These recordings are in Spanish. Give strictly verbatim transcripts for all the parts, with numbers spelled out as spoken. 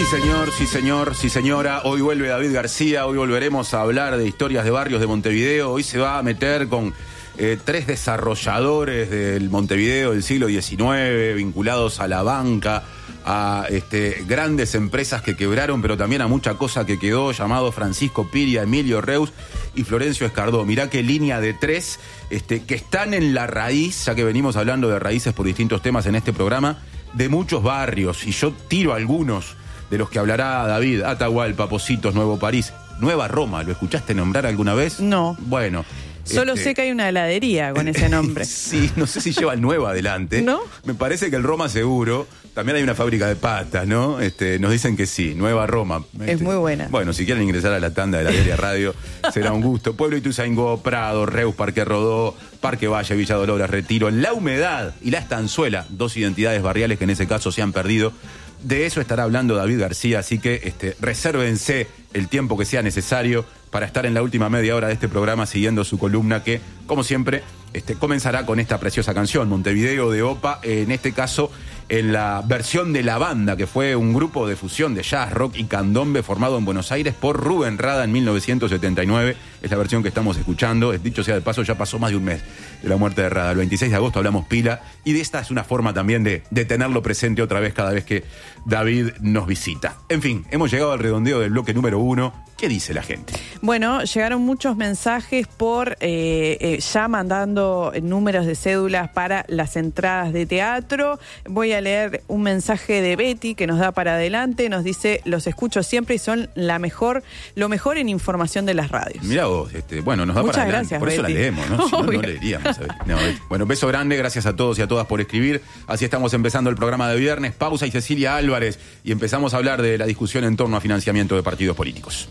Sí, señor, sí, señor, sí, señora. Hoy vuelve David García, hoy volveremos a hablar de historias de barrios de Montevideo. Hoy se va a meter con eh, tres desarrolladores del Montevideo del siglo diecinueve, vinculados a la banca, a este, grandes empresas que quebraron, pero también a mucha cosa que quedó, llamado Francisco Piria, Emilio Reus y Florencio Escardó. Mirá qué línea de tres este, que están en la raíz, ya que venimos hablando de raíces por distintos temas en este programa, de muchos barrios, y yo tiro algunos de los que hablará David: Atahualpa, Pocitos, Nuevo París, Nueva Roma. ¿Lo escuchaste nombrar alguna vez? No. Bueno. Solo este... sé que hay una heladería con ese nombre. Sí, no sé si lleva el Nueva adelante. ¿No? Me parece que el Roma seguro. También hay una fábrica de pastas, ¿no? Este, nos dicen que sí, Nueva Roma. Este, es muy buena. Bueno, si quieren ingresar a la tanda de la Diaria Radio, será un gusto. Pueblo Ituzaingó, Prado, Reus, Parque Rodó, Parque Valle, Villa Dolores, Retiro, La Humedad y La Estanzuela, dos identidades barriales que en ese caso se han perdido. De eso estará hablando David García, así que este, resérvense el tiempo que sea necesario para estar en la última media hora de este programa siguiendo su columna que, como siempre, este, comenzará con esta preciosa canción, Montevideo de Opa, en este caso en la versión de La Banda, que fue un grupo de fusión de jazz, rock y candombe formado en Buenos Aires por Rubén Rada en mil novecientos setenta y nueve. Es la versión que estamos escuchando. Dicho sea de paso, ya pasó más de un mes de la muerte de Rada. El veintiséis de agosto hablamos pila, y de esta es una forma también de, de tenerlo presente otra vez cada vez que David nos visita. En fin, hemos llegado al redondeo del bloque número uno. ¿Qué dice la gente? Bueno, llegaron muchos mensajes por eh, eh, ya mandando números de cédulas para las entradas de teatro. Voy a leer un mensaje de Betty que nos da para adelante. Nos dice: los escucho siempre y son la mejor, lo mejor en información de las radios. Mirá vos, este, bueno, nos da Muchas para adelante. gracias, por eso Betty. la leemos, ¿no? Si no, no leeríamos. No, bueno, beso grande, gracias a todos y a todas por escribir. Así estamos empezando el programa de viernes. Pausa y Cecilia Álvarez, y empezamos a hablar de la discusión en torno a financiamiento de partidos políticos.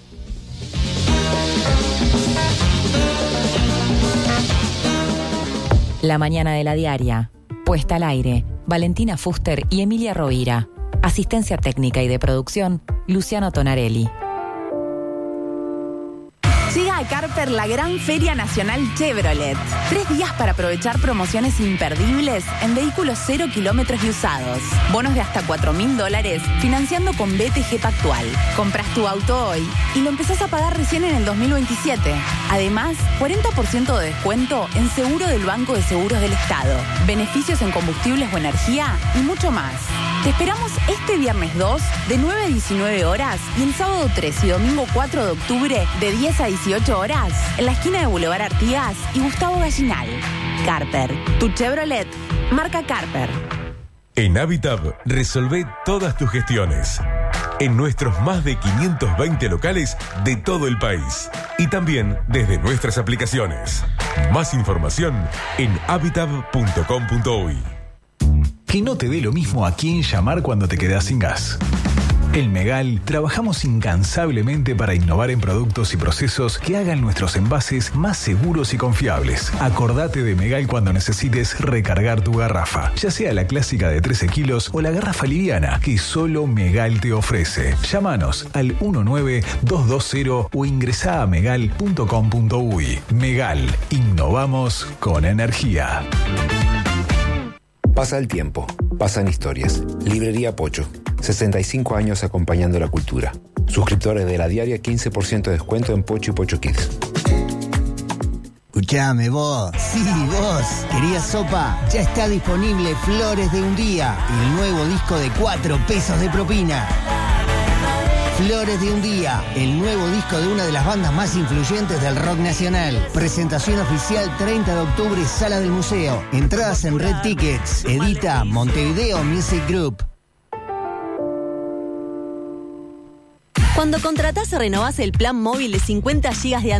La mañana de la Diaria. Puesta al aire. Valentina Fuster y Emilia Rovira. Asistencia técnica y de producción, Luciano Tonarelli. Llega a Carper la gran Feria Nacional Chevrolet. Tres días para aprovechar promociones imperdibles en vehículos cero kilómetros y usados. Bonos de hasta cuatro mil dólares financiando con B T G Pactual. Compras tu auto hoy y lo empezás a pagar recién en el dos mil veintisiete. Además, cuarenta por ciento de descuento en seguro del Banco de Seguros del Estado. Beneficios en combustibles o energía y mucho más. Te esperamos este viernes dos de nueve a diecinueve horas y el sábado tres y domingo cuatro de octubre de diez a dieciocho horas en la esquina de Boulevard Artigas y Gustavo Gallinal. Carper, tu Chevrolet, marca Carper. En Habitab resolvé todas tus gestiones. En nuestros más de quinientos veinte locales de todo el país. Y también desde nuestras aplicaciones. Más información en habitab punto com punto uy. Que no te dé lo mismo a quién llamar cuando te quedás sin gas. En Megal trabajamos incansablemente para innovar en productos y procesos que hagan nuestros envases más seguros y confiables. Acordate de Megal cuando necesites recargar tu garrafa, ya sea la clásica de trece kilos o la garrafa liviana que solo Megal te ofrece. Llámanos al uno nueve dos dos cero o ingresá a megal punto com punto uy. Megal, innovamos con energía. Pasa el tiempo, pasan historias. Librería Pocho, sesenta y cinco años acompañando la cultura. Suscriptores de la Diaria, quince por ciento de descuento en Pocho y Pocho Kids. Escuchame vos, sí vos, ¿querías sopa? Ya está disponible Flores de un Día, el nuevo disco de cuatro pesos de propina. Flores de un Día, el nuevo disco de una de las bandas más influyentes del rock nacional. Presentación oficial treinta de octubre, Sala del Museo. Entradas en Red Tickets. Edita Montevideo Music Group. Cuando contratás o renovás el plan móvil de cincuenta gigas de